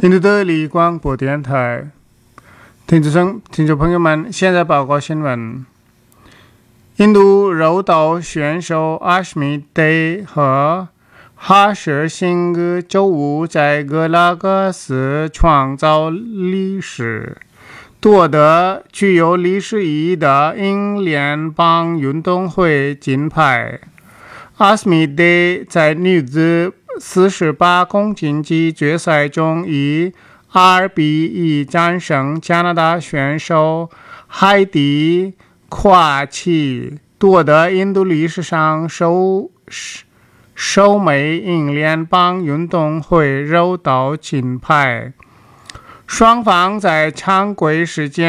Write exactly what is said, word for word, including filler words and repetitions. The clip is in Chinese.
印度德里广播电台，听众听众朋友们，现在报告新闻：印度柔道选手阿什米德和哈什辛格周五在格拉格斯创造历史，夺得具有历史意义的英联邦运动会金牌。阿什米德在女子四十八公斤级决赛中以二比一战胜加拿大选手海蒂夸奇，夺得印度历史上首首枚英联邦运动会柔道金牌。双方在常规时间